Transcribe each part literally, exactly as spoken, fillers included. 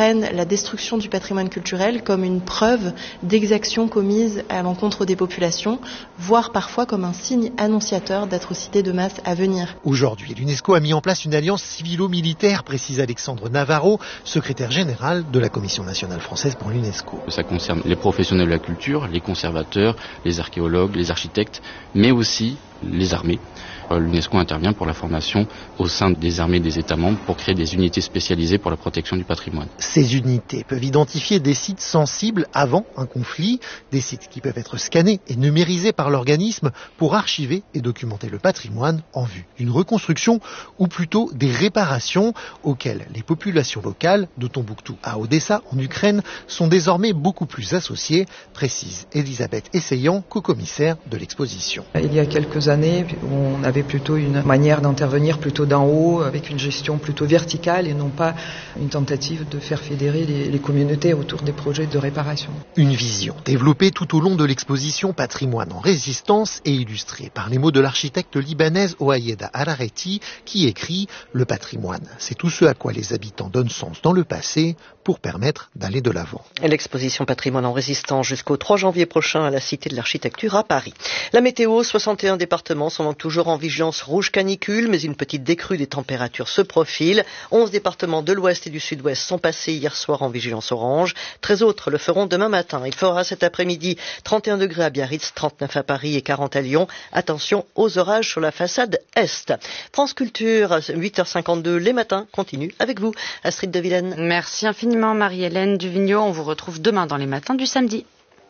prennent la destruction du patrimoine culturel comme une preuve d'exaction commise à l'encontre des populations, voire parfois comme un signe annonciateur d'atrocités de masse à venir. Aujourd'hui, l'UNESCO a mis en place une alliance civilo-militaire, précise Alexandre Navarro, secrétaire général de la Commission nationale française pour l'UNESCO. Ça concerne les professionnels de la culture, les conservateurs, les archéologues, les architectes, mais aussi les armées. L'UNESCO intervient pour la formation au sein des armées des États membres pour créer des unités spécialisées pour la protection du patrimoine. Ces unités peuvent identifier des sites sensibles avant un conflit, des sites qui peuvent être scannés et numérisés par l'organisme pour archiver et documenter le patrimoine en vue d'une reconstruction ou plutôt des réparations auxquelles les populations locales de Tombouctou à Odessa en Ukraine sont désormais beaucoup plus associées, précise Elisabeth Essayan, co-commissaire de l'exposition. Il y a quelques années, on avait plutôt une manière d'intervenir plutôt d'en haut, avec une gestion plutôt verticale et non pas une tentative de faire fédérer les, les communautés autour des projets de réparation. Une vision développée tout au long de l'exposition Patrimoine en résistance et illustrée par les mots de l'architecte libanaise Oayeda Harareti qui écrit « Le patrimoine, c'est tout ce à quoi les habitants donnent sens dans le passé pour permettre d'aller de l'avant ». L'exposition Patrimoine en résistance jusqu'au trois janvier prochain à la Cité de l'Architecture à Paris. La météo, soixante et un départements sont donc toujours en vigilance rouge canicule, mais une petite décrue des températures se profile. onze départements de l'ouest et du sud-ouest sont passés hier soir en vigilance orange. treize autres le feront demain matin. Il fera cet après-midi trente et un degrés à Biarritz, trente-neuf à Paris et quarante à Lyon. Attention aux orages sur la façade est. France Culture, huit heures cinquante-deux, les matins continuent avec vous, Astrid de Vilaine. Merci infiniment Marie-Hélène Duvigneau. On vous retrouve demain dans les matins du samedi.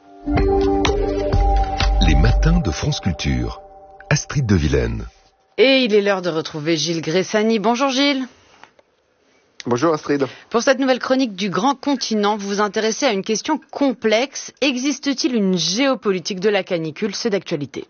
Les matins de France Culture. Astrid de Vilaine. Et il est l'heure de retrouver Gilles Gressani. Bonjour Gilles. Bonjour Astrid. Pour cette nouvelle chronique du Grand Continent, vous vous intéressez à une question complexe. Existe-t-il une géopolitique de la canicule? C'est d'actualité.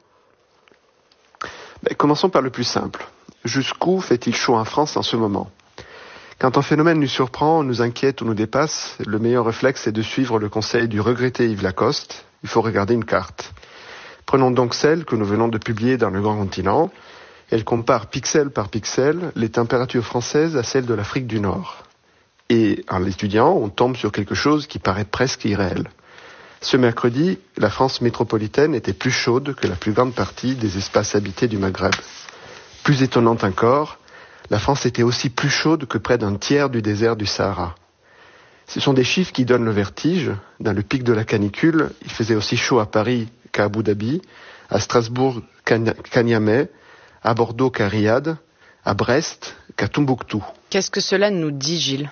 Ben, commençons par le plus simple. Jusqu'où fait-il chaud en France en ce moment? Quand un phénomène nous surprend, nous inquiète ou nous dépasse, le meilleur réflexe est de suivre le conseil du regretté Yves Lacoste. Il faut regarder une carte. Prenons donc celle que nous venons de publier dans le Grand Continent. Elle compare pixel par pixel les températures françaises à celles de l'Afrique du Nord. Et en l'étudiant, on tombe sur quelque chose qui paraît presque irréel. Ce mercredi, la France métropolitaine était plus chaude que la plus grande partie des espaces habités du Maghreb. Plus étonnante encore, la France était aussi plus chaude que près d'un tiers du désert du Sahara. Ce sont des chiffres qui donnent le vertige. Dans le pic de la canicule, il faisait aussi chaud à Paris qu'à Abu Dhabi, à Strasbourg qu'à Niamey, à Bordeaux qu'à Riyad, à Brest qu'à Tombouctou. Qu'est-ce que cela nous dit, Gilles?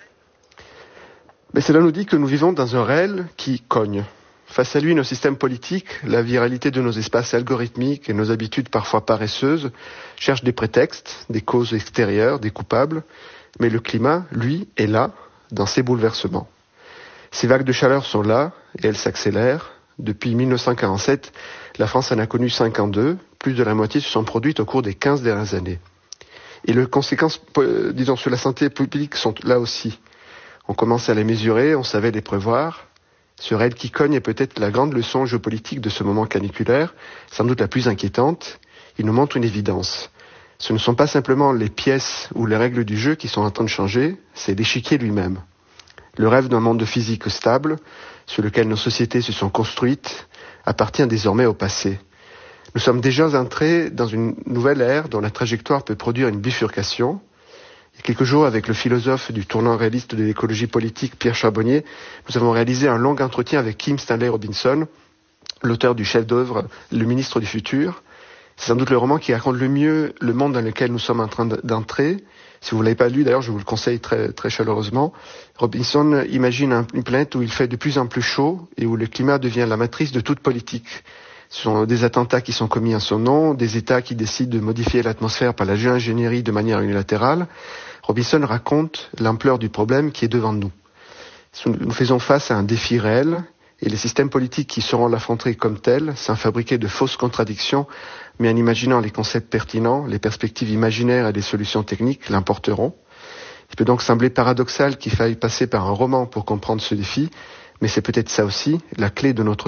Mais cela nous dit que nous vivons dans un réel qui cogne. Face à lui, nos systèmes politiques, la viralité de nos espaces algorithmiques et nos habitudes parfois paresseuses cherchent des prétextes, des causes extérieures, des coupables. Mais le climat, lui, est là, dans ses bouleversements. Ces vagues de chaleur sont là et elles s'accélèrent. Depuis mille neuf cent quarante-sept, la France en a connu cinquante-deux. Plus de la moitié se sont produites au cours des quinze dernières années. Et les conséquences, euh, disons, sur la santé publique sont là aussi. On commence à les mesurer, on savait les prévoir. Ce raid qui cogne est peut-être la grande leçon géopolitique de ce moment caniculaire, sans doute la plus inquiétante. Il nous montre une évidence. Ce ne sont pas simplement les pièces ou les règles du jeu qui sont en train de changer, c'est l'échiquier lui-même. Le rêve d'un monde physique stable, sur lequel nos sociétés se sont construites, appartient désormais au passé. Nous sommes déjà entrés dans une nouvelle ère dont la trajectoire peut produire une bifurcation. Il y a quelques jours, avec le philosophe du tournant réaliste de l'écologie politique, Pierre Charbonnier, nous avons réalisé un long entretien avec Kim Stanley Robinson, l'auteur du chef-d'œuvre Le ministre du futur. C'est sans doute le roman qui raconte le mieux le monde dans lequel nous sommes en train d'entrer. Si vous ne l'avez pas lu, d'ailleurs, je vous le conseille très, très chaleureusement. Robinson imagine une planète où il fait de plus en plus chaud et où le climat devient la matrice de toute politique. Ce sont des attentats qui sont commis en son nom, des États qui décident de modifier l'atmosphère par la géo-ingénierie de manière unilatérale. Robinson raconte l'ampleur du problème qui est devant nous. Nous faisons face à un défi réel et les systèmes politiques qui sauront l'affronter comme tel, sans fabriquer de fausses contradictions, mais en imaginant les concepts pertinents, les perspectives imaginaires et les solutions techniques, l'emporteront. Il peut donc sembler paradoxal qu'il faille passer par un roman pour comprendre ce défi, mais c'est peut-être ça aussi la clé de notre temps.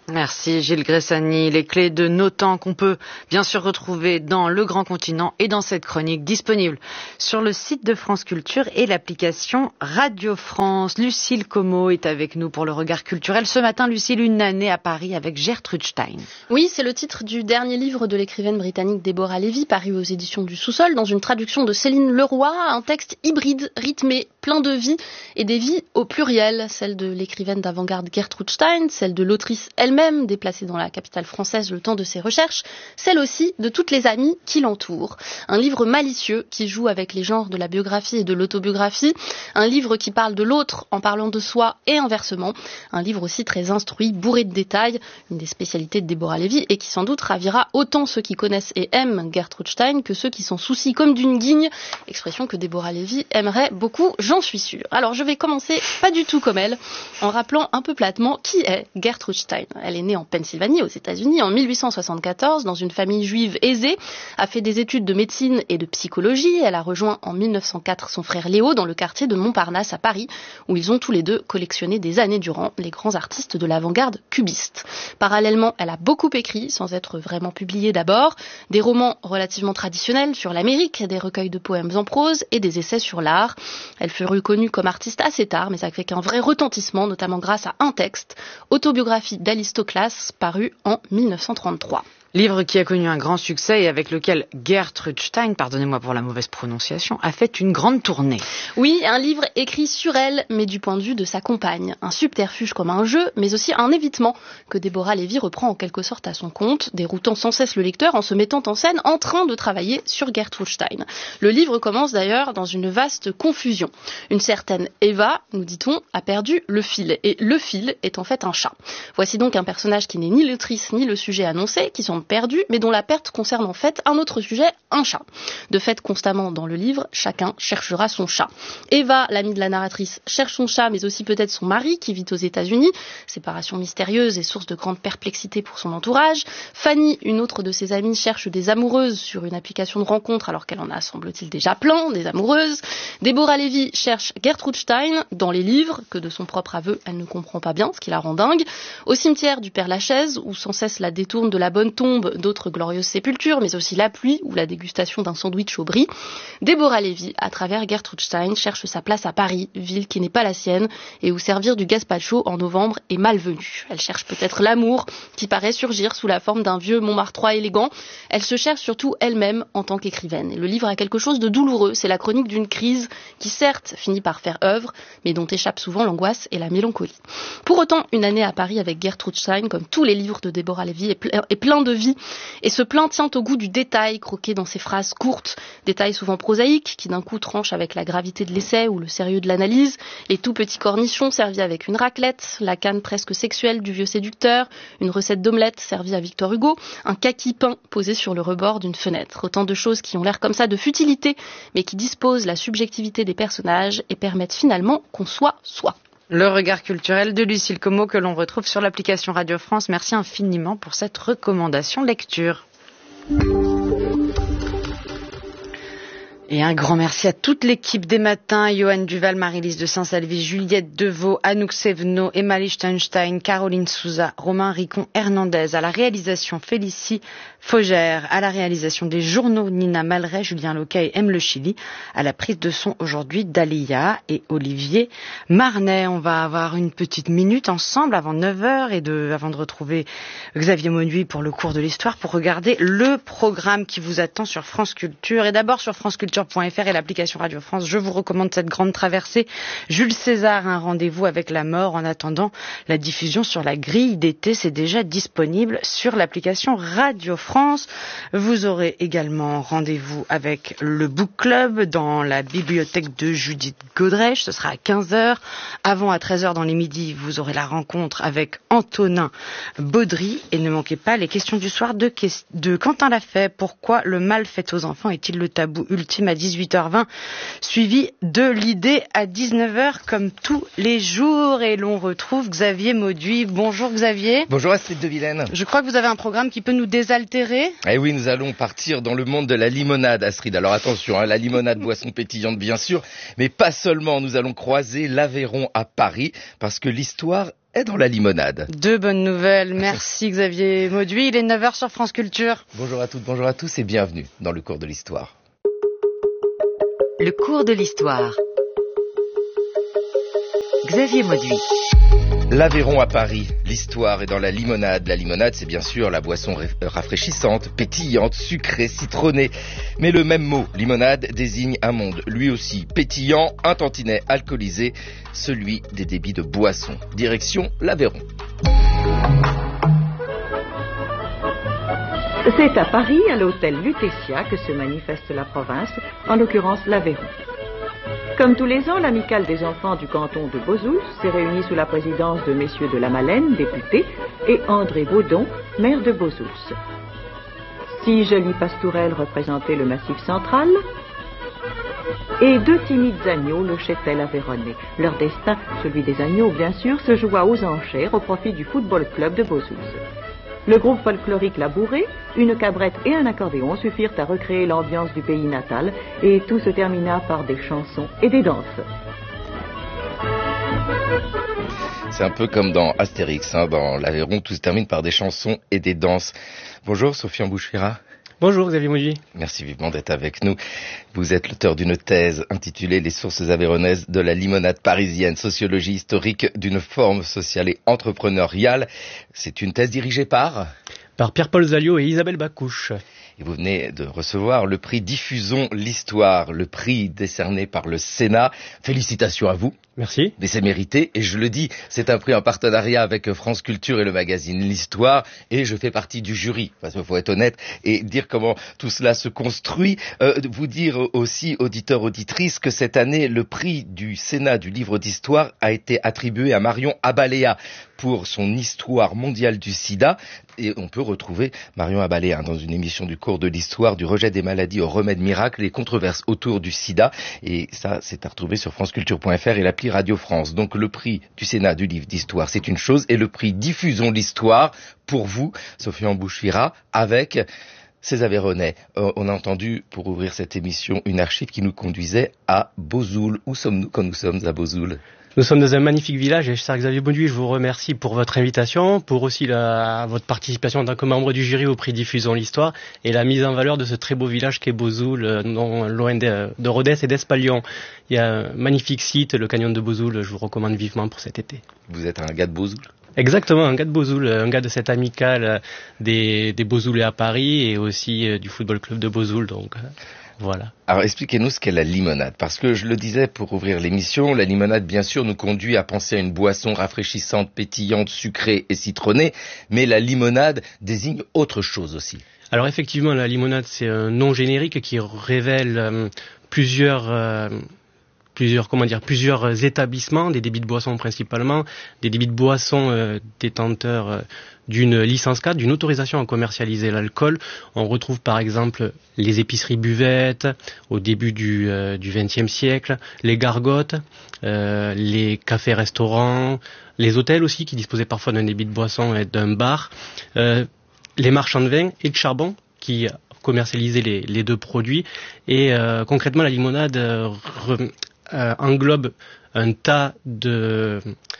Merci Gilles Gressani. Les clés de nos temps qu'on peut bien sûr retrouver dans Le Grand Continent et dans cette chronique disponible sur le site de France Culture et l'application Radio France. Lucille Como est avec nous pour le regard culturel. Ce matin, Lucille, une année à Paris avec Gertrude Stein. Oui, c'est le titre du dernier livre de l'écrivaine britannique Deborah Levy, paru aux éditions du Sous-Sol, dans une traduction de Céline Leroy, un texte hybride, rythmé, plein de vie et des vies au pluriel, celle de l'écrivaine d'avant-garde Gertrude Stein, celle de l'autrice elle-même, déplacée dans la capitale française le temps de ses recherches, celle aussi de toutes les amies qui l'entourent. Un livre malicieux qui joue avec les genres de la biographie et de l'autobiographie, un livre qui parle de l'autre en parlant de soi et inversement, un livre aussi très instruit, bourré de détails, une des spécialités de Deborah Levy et qui sans doute ravira autant ceux qui connaissent et aiment Gertrude Stein que ceux qui s'en soucient comme d'une guigne, expression que Deborah Levy aimerait beaucoup, j'en suis sûre. Alors je vais commencer pas du tout comme elle, en rappelant un peu platement qui est Gertrude Stein. Elle est née en Pennsylvanie, aux États-Unis, en mille huit cent soixante-quatorze, dans une famille juive aisée, a fait des études de médecine et de psychologie. Elle a rejoint en mille neuf cent quatre son frère Léo dans le quartier de Montparnasse à Paris, où ils ont tous les deux collectionné des années durant les grands artistes de l'avant-garde cubiste. Parallèlement, elle a beaucoup écrit, sans être vraiment publiée d'abord, des romans relativement traditionnels sur l'Amérique, des recueils de poèmes en prose et des essais sur l'art. Elle fut reconnue comme artiste assez tard, mais avec un vrai retentissement, notamment grâce à un texte, Autobiographie d'Alistoclas, paru en mille neuf cent trente-trois. Livre qui a connu un grand succès et avec lequel Gertrude Stein, pardonnez-moi pour la mauvaise prononciation, a fait une grande tournée. Oui, un livre écrit sur elle, mais du point de vue de sa compagne. Un subterfuge comme un jeu, mais aussi un évitement que Deborah Levy reprend en quelque sorte à son compte, déroutant sans cesse le lecteur en se mettant en scène en train de travailler sur Gertrude Stein. Le livre commence d'ailleurs dans une vaste confusion. Une certaine Eva, nous dit-on, a perdu le fil, et le fil est en fait un chat. Voici donc un personnage qui n'est ni l'autrice ni le sujet annoncé, qui sont perdu, mais dont la perte concerne en fait un autre sujet, un chat. De fait, constamment dans le livre, chacun cherchera son chat. Eva, l'amie de la narratrice, cherche son chat, mais aussi peut-être son mari, qui vit aux États-Unis, séparation mystérieuse et source de grande perplexité pour son entourage. Fanny, une autre de ses amies, cherche des amoureuses sur une application de rencontre, alors qu'elle en a, semble-t-il, déjà plein, des amoureuses. Deborah Levy cherche Gertrude Stein dans les livres, que de son propre aveu, elle ne comprend pas bien, ce qui la rend dingue. Au cimetière du Père Lachaise, où sans cesse la détourne de la bonne tombe d'autres glorieuses sépultures, mais aussi la pluie ou la dégustation d'un sandwich au brie. Deborah Levy, à travers Gertrude Stein, cherche sa place à Paris, ville qui n'est pas la sienne, et où servir du gazpacho en novembre est malvenu. Elle cherche peut-être l'amour, qui paraît surgir sous la forme d'un vieux Montmartrois élégant. Elle se cherche surtout elle-même en tant qu'écrivaine. Et le livre a quelque chose de douloureux, c'est la chronique d'une crise qui certes finit par faire œuvre, mais dont échappent souvent l'angoisse et la mélancolie. Pour autant, une année à Paris avec Gertrude Stein, comme tous les livres de Deborah Levy, est, ple- est plein de vie. Et ce plein tient au goût du détail croqué dans ces phrases courtes, détails souvent prosaïques qui d'un coup tranchent avec la gravité de l'essai ou le sérieux de l'analyse, les tout petits cornichons servis avec une raclette, la canne presque sexuelle du vieux séducteur, une recette d'omelette servie à Victor Hugo, un kaki peint posé sur le rebord d'une fenêtre. Autant de choses qui ont l'air comme ça de futilité, mais qui disposent la subjectivité des personnages et permettent finalement qu'on soit soi. Le regard culturel de Lucille Como que l'on retrouve sur l'application Radio France. Merci infiniment pour cette recommandation lecture. Et un grand merci à toute l'équipe des matins, Johan Duval, Marie-Lise de Saint-Salvi, Juliette Deveau, Anouk Sevno, Emma Lichtenstein, Caroline Souza, Romain Ricon Hernandez, à la réalisation Félicie Faugère, à la réalisation des journaux Nina Malray, Julien Loca et M. Le Chili, à la prise de son aujourd'hui Dalia et Olivier Marnet. On va avoir une petite minute ensemble avant neuf heures et de, avant de retrouver Xavier Mauduit pour le cours de l'histoire pour regarder le programme qui vous attend sur France Culture et d'abord sur France Culture point F R et l'application Radio France. Je vous recommande cette grande traversée. Jules César, un rendez-vous avec la mort. En attendant, la diffusion sur la grille d'été, c'est déjà disponible sur l'application Radio France. Vous aurez également rendez-vous avec le Book Club dans la bibliothèque de Judith Godrèche. Ce sera à quinze heures. Avant, à treize heures dans les midis, vous aurez la rencontre avec Antonin Baudry. Et ne manquez pas les questions du soir de, de Quentin Lafay. Pourquoi le mal fait aux enfants est-il le tabou ultime à dix-huit heures vingt, suivi de l'idée à dix-neuf heures comme tous les jours. Et l'on retrouve Xavier Mauduit. Bonjour Xavier. Bonjour Astrid de Vilaine. Je crois que vous avez un programme qui peut nous désaltérer. Eh oui, nous allons partir dans le monde de la limonade, Astrid. Alors attention, hein, la limonade, boisson pétillante bien sûr, mais pas seulement. Nous allons croiser l'Aveyron à Paris parce que l'histoire est dans la limonade. Deux bonnes nouvelles. Merci Xavier Mauduit. Il est neuf heures sur France Culture. Bonjour à toutes, bonjour à tous et bienvenue dans le cours de l'histoire. Le cours de l'histoire. Xavier Mauduit. L'Aveyron à Paris, l'histoire est dans la limonade. La limonade, c'est bien sûr la boisson rafraîchissante, pétillante, sucrée, citronnée. Mais le même mot, limonade, désigne un monde, lui aussi pétillant, un tantinet alcoolisé, celui des débits de boissons. Direction l'Aveyron. C'est à Paris, à l'hôtel Lutetia, que se manifeste la province, en l'occurrence l'Aveyron. Comme tous les ans, l'amicale des enfants du canton de Beausoul s'est réunie sous la présidence de messieurs de la Malaine, députés, et André Baudon, maire de Beausoul. Six jolies pastourelles représentaient le massif central, et deux timides agneaux le cheptel aveyronnais. Leur destin, celui des agneaux bien sûr, se joua aux enchères au profit du football club de Beausoul. Le groupe folklorique La Bourrée, une cabrette et un accordéon suffirent à recréer l'ambiance du pays natal et tout se termina par des chansons et des danses. C'est un peu comme dans Astérix, hein, dans l'Aveyron, tout se termine par des chansons et des danses. Bonjour Sophie Embouche-Fira. Bonjour Xavier Mauduit. Merci vivement d'être avec nous. Vous êtes l'auteur d'une thèse intitulée « Les sources aveyronnaises de la limonade parisienne, sociologie historique d'une forme sociale et entrepreneuriale ». C'est une thèse dirigée par Par Pierre-Paul Zaliot et Isabelle Bacouche. Et vous venez de recevoir le prix Diffusons l'Histoire, le prix décerné par le Sénat. Félicitations à vous. Merci. Mais c'est mérité, et je le dis, c'est un prix en partenariat avec France Culture et le magazine L'Histoire, et je fais partie du jury, parce qu'il faut être honnête, et dire comment tout cela se construit. Euh, vous dire aussi, auditeurs, auditrices, que cette année, le prix du Sénat du livre d'histoire a été attribué à Marion Abaléa pour son histoire mondiale du sida, et on peut retrouver Marion Abaléa dans une émission du cours de l'histoire, du rejet des maladies au remède miracle, les controverses autour du sida, et ça, c'est à retrouver sur franceculture point f r et l'appli Radio France. Donc le prix du Sénat du livre d'histoire, c'est une chose, et le prix Diffusons l'Histoire, pour vous, Sophie Embouche-Fira, avec ces Aveyronnais. Euh, on a entendu, pour ouvrir cette émission, une archive qui nous conduisait à Beausoul. Où sommes-nous quand nous sommes à Beausoul ? Nous sommes dans un magnifique village et cher Xavier Mauduit, je vous remercie pour votre invitation, pour aussi la, votre participation en tant que membre du jury au prix Diffusons l'Histoire et la mise en valeur de ce très beau village qu'est Beausoul, non loin de, de Rodez et d'Espalion. Il y a un magnifique site, le canyon de Beausoul, je vous recommande vivement pour cet été. Vous êtes un gars de Beausoul ? Exactement, un gars de Beausoul, un gars de cette amicale des, des Beausoulais à Paris et aussi euh, du football club de Beausoul, donc... Euh, Voilà. Alors expliquez-nous ce qu'est la limonade, parce que je le disais pour ouvrir l'émission, la limonade bien sûr nous conduit à penser à une boisson rafraîchissante, pétillante, sucrée et citronnée, mais la limonade désigne autre chose aussi. Alors effectivement, la limonade c'est un nom générique qui révèle euh, plusieurs... Euh, plusieurs comment dire plusieurs établissements, des débits de boissons principalement, des débits de boissons euh, détenteurs euh, d'une licence cadre, d'une autorisation à commercialiser l'alcool. On retrouve par exemple les épiceries buvettes au début du euh, du vingtième siècle, les gargotes, euh, les cafés-restaurants, les hôtels aussi qui disposaient parfois d'un débit de boissons et d'un bar, euh, les marchands de vin et de charbon qui commercialisaient les, les deux produits. Et euh, concrètement, la limonade euh, re, Euh, englobe un tas de,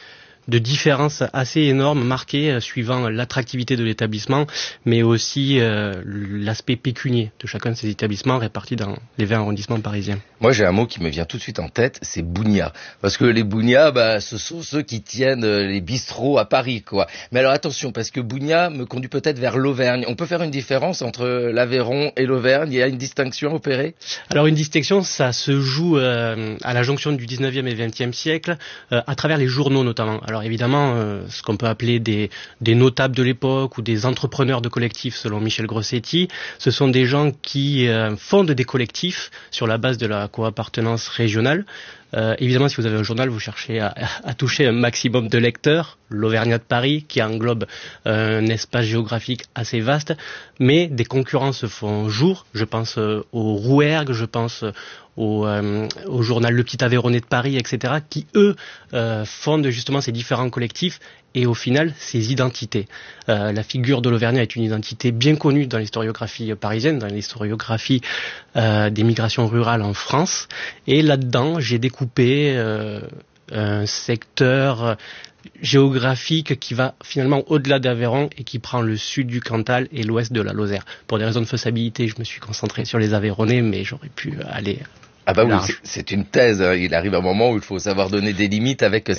de différences assez énormes, marquées euh, suivant l'attractivité de l'établissement, mais aussi euh, l'aspect pécunier de chacun de ces établissements répartis dans les vingt arrondissements parisiens. Moi, j'ai un mot qui me vient tout de suite en tête, c'est bougna. Parce que les bougnas, bah, ce sont ceux qui tiennent les bistrots à Paris, quoi. Mais alors attention, parce que bougna me conduit peut-être vers l'Auvergne. On peut faire une différence entre l'Aveyron et l'Auvergne? Il y a une distinction opérée? Alors une distinction, ça se joue euh, à la jonction du dix-neuvième et vingtième siècle, euh, à travers les journaux notamment. Alors évidemment, euh, ce qu'on peut appeler des, des notables de l'époque ou des entrepreneurs de collectifs, selon Michel Grossetti, ce sont des gens qui euh, fondent des collectifs sur la base de la co-appartenance régionale. Euh, évidemment, si vous avez un journal, vous cherchez à, à toucher un maximum de lecteurs, l'Auvergnat de Paris, qui englobe un espace géographique assez vaste, mais des concurrents se font jour. Je pense euh, au Rouergue, je pense au, euh, au journal Le Petit Aveyronnais de Paris, et cetera, qui, eux, euh, fondent justement ces différents collectifs et au final, ces identités. Euh, la figure de l'Auvergnat est une identité bien connue dans l'historiographie parisienne, dans l'historiographie euh, des migrations rurales en France. Et là-dedans, j'ai découpé euh, un secteur géographique qui va finalement au-delà d'Aveyron et qui prend le sud du Cantal et l'ouest de la Lozère. Pour des raisons de faisabilité, je me suis concentré sur les Aveyronnais, mais j'aurais pu aller... Ah bah oui, c'est, c'est une thèse. Il arrive un moment où il faut savoir donner des limites avec